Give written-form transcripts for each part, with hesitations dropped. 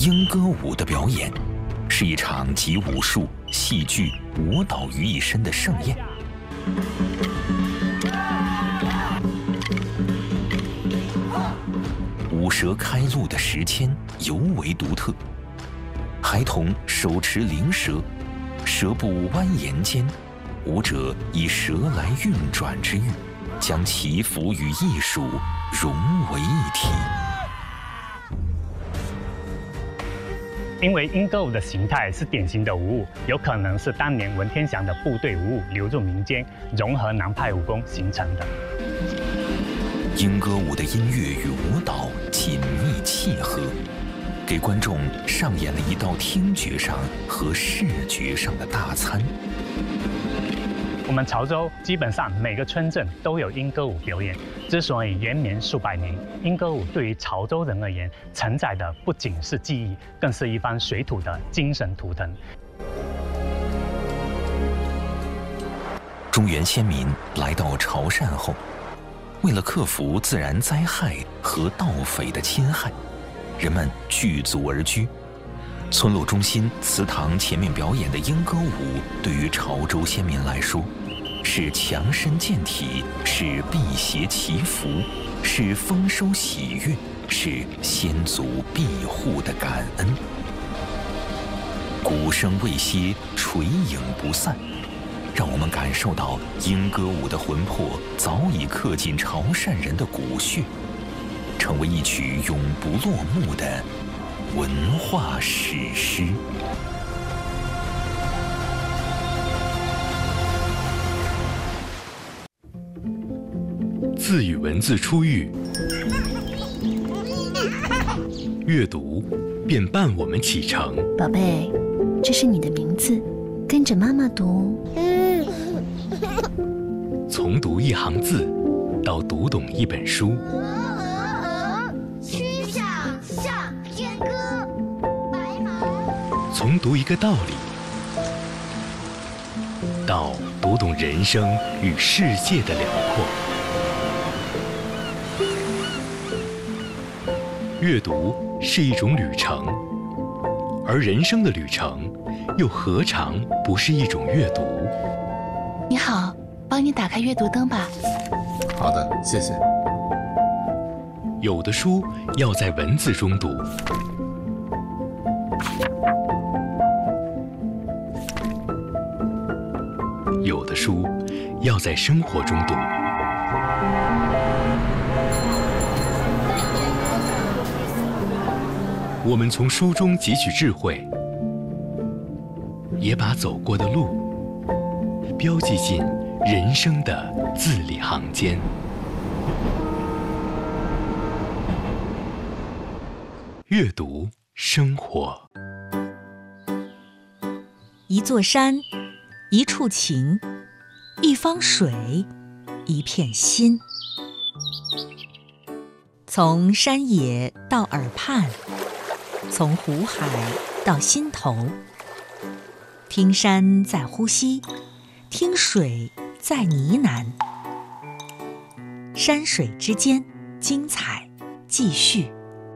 莺歌舞的表演是一场集武术、戏剧、舞蹈于一身的盛宴。舞蛇开路的时间尤为独特，孩童手持灵蛇，蛇部蜿蜒间，舞者以蛇来运转之韵，将祈福与艺术融为一体。 因为莺歌舞的形态是典型的舞舞，有可能是当年文天祥的部队舞舞流入民间，融合南派武功形成的。 莺歌舞的音乐与舞蹈紧密契合，给观众上演了一道听觉上和视觉上的大餐。 我们潮州基本上每个村镇都有莺歌舞表演。之所以延绵数百年，莺歌舞对于潮州人而言，承载的不仅是记忆，更是一方水土的精神图腾。 中原先民来到潮汕后，为了克服自然灾害和盗匪的侵害，人们聚族而居。村落中心祠堂前面表演的莺歌舞，对于潮州先民来说，是强身健体，是辟邪祈福，是丰收喜悦，是先祖庇护的感恩。鼓声未歇，垂影不散，让我们感受到莺歌舞的魂魄早已刻进潮汕人的骨血，成为一曲永不落幕的文化史诗。 字与文字初遇，阅读便伴我们启程。 宝贝，这是你的名字，跟着妈妈读。 从读一行字，到读懂一本书。 曲项向天歌，白马。 从读一个道理，到读懂人生与世界的辽阔。阅读是一种旅程，而人生的旅程又何尝不是一种阅读？ 你好，帮你打开阅读灯吧。 好的，谢谢。 有的书要在文字中读，有的书要在生活中读。我们从书中汲取智慧，也把走过的路标记进人生的字里行间。阅读生活。 一座山，一处情，一方水，一片心。从山野到耳畔，从湖海到心头，听山在呼吸，听水在呢喃。山水之间，精彩继续。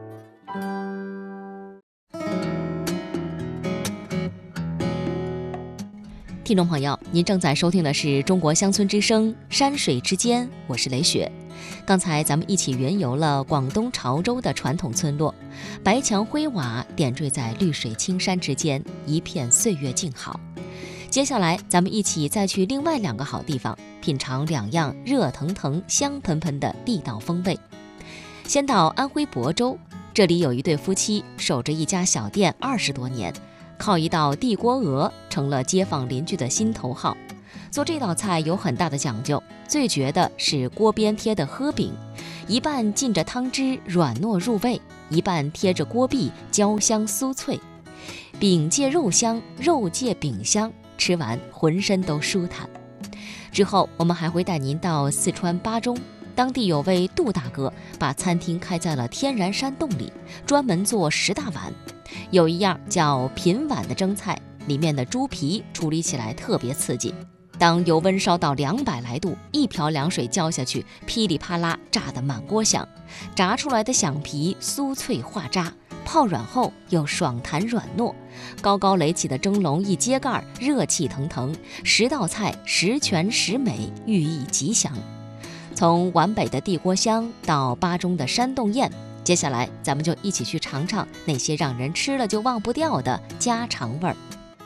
听众朋友，您正在收听的是中国乡村之声山水之间，我是雷雪。刚才咱们一起云游了广东潮州的传统村落，白墙灰瓦点缀在绿水青山之间，一片岁月静好。接下来咱们一起再去另外2个好地方，品尝2样热腾腾香喷喷的地道风味。先到安徽亳州，这里有一对夫妻守着一家小店20多年，靠一道地锅鹅成了街坊邻居的心头好。做这道菜有很大的讲究，最绝的是锅边贴的喝饼，一半浸着汤汁软糯入味，一半贴着锅壁焦香酥脆。饼借肉香，肉借饼香，吃完浑身都舒坦。之后我们还会带您到四川巴中，当地有位杜大哥把餐厅开在了天然山洞里，专门做10大碗。有一样叫品碗的蒸菜，里面的猪皮处理起来特别刺激。当油温烧到200来度，一瓢凉水浇下去，噼里啪啦炸得满锅响，炸出来的响皮酥脆化渣， 泡软后又爽弹软糯，高高垒起的蒸笼一揭盖，热气腾腾，10道菜十全十美，寓意吉祥。从皖北的地锅香到巴中的山洞宴，接下来咱们就一起去尝尝那些让人吃了就忘不掉的家常味儿。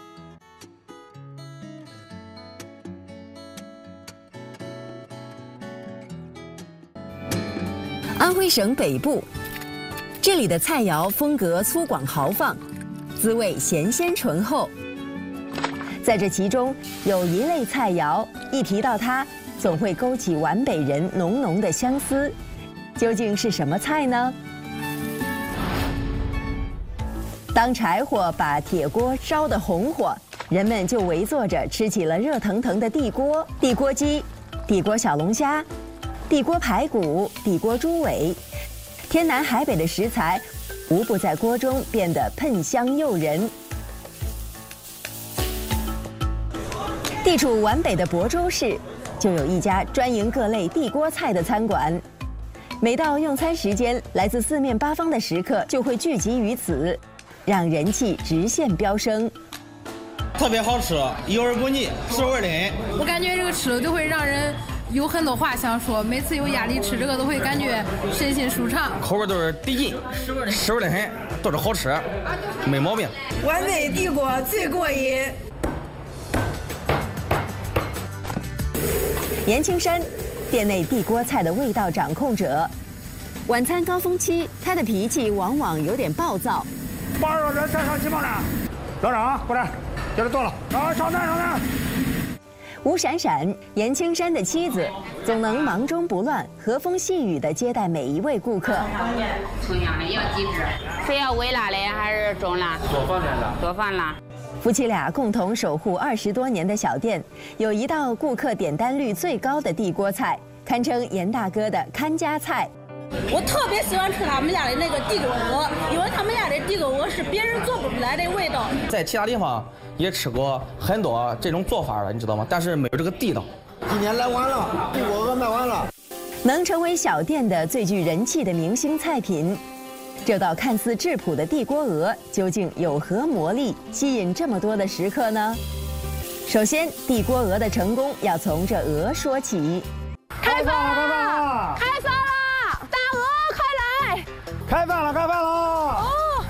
安徽省北部，这里的菜肴风格粗犷豪放，滋味咸鲜醇厚。在这其中有一类菜肴，一提到它，总会勾起皖北人浓浓的相思。究竟是什么菜呢？当柴火把铁锅烧得红火，人们就围坐着吃起了热腾腾的地锅、地锅鸡、地锅小龙虾、地锅排骨、地锅猪尾，天南海北的食材无不在锅中变得喷香诱人。地处皖北的亳州市，就有一家专营各类地锅菜的餐馆。每到用餐时间，来自四面八方的食客就会聚集于此，让人气直线飙升。 特别好吃，油而不腻，食味的。 我感觉这个吃了就会让人有很多话想说，每次有压力吃这个都会感觉身心舒畅， 口味都是得劲，食味的很，都是好吃，没毛病。 皖北地锅最过瘾。 严青山，店内地锅菜的味道掌控者。晚餐高峰期，他的脾气往往有点暴躁。 8个人再上鸡棒了，老长过来，接着做了，上蛋。 吴闪闪，严青山的妻子，总能忙中不乱，和风细雨地接待每一位顾客。 同样的要几只？是要微辣的还是中辣？做饭了。 夫妻俩共同守护20多年的小店，有一道顾客点单率最高的地锅菜，堪称严大哥的看家菜。 我特别喜欢吃他们家的那个地沟鹅，因为他们家的地沟鹅是别人做不出来的味道。 在其他地方也吃过很多这种做法了，你知道吗？但是没有这个地道。 今年来完了，地沟鹅卖完了。 能成为小店的最具人气的明星菜品，这道看似质朴的地锅鹅究竟有何魔力，吸引这么多的食客呢？首先，地锅鹅的成功要从这鹅说起。 开饭了！ 开饭了！大鹅，快来！ 开饭了！哦，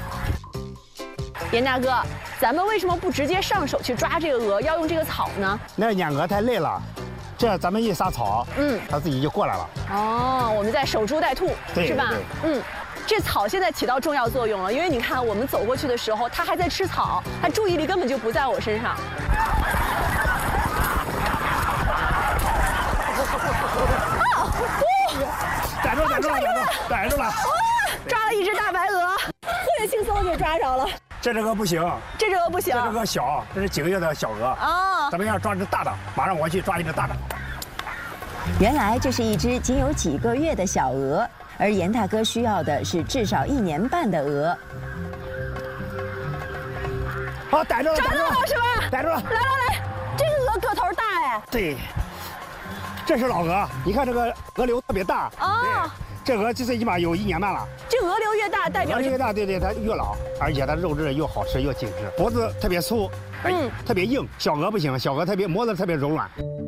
严大哥，咱们为什么不直接上手去抓这个鹅，要用这个草呢？ 那撵鹅太累了，这样咱们一撒草，它自己就过来了。 哦，我们在守株待兔，是吧？这草现在起到重要作用了，因为你看我们走过去的时候，它还在吃草，它注意力根本就不在我身上。 逮住了！ 抓了一只大白鹅，特别轻松就抓着了。 这只鹅不行， 这只鹅不行， 这只鹅小，这是几个月的小鹅啊。咱们要抓只大的，马上我去抓一只大的。 原来这是一只仅有几个月的小鹅，而严大哥需要的是至少1年半的鹅。 好，逮住了， 抓到了是吧？ 逮住了！ 来，这个鹅个头大哎。 对，这是老鹅，你看这个鹅瘤特别大啊。这鹅最起码有1年半了。 这鹅瘤越大，代表越大，对，它越老，而且它肉质又好吃又紧实，脖子特别粗，特别硬。小鹅不行，小鹅脖子特别柔软。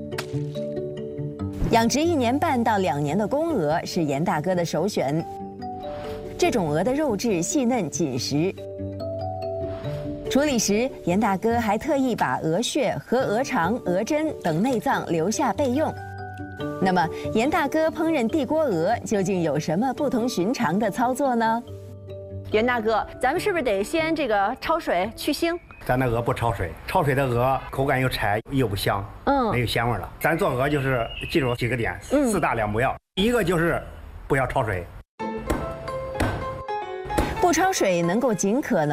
养殖1年半到2年的公鹅是严大哥的首选。这种鹅的肉质细嫩紧实。处理时，严大哥还特意把鹅血和鹅肠、鹅胗等内脏留下备用。那么，严大哥烹饪地锅鹅究竟有什么不同寻常的操作呢？ 严大哥，咱们是不是得先这个焯水去腥？ 咱的鹅不焯水，焯水的鹅口感又柴又不香，没有鲜味了。咱做鹅就是记住几个点，4大2不要。一个就是不要焯水， 不焯水能够尽可能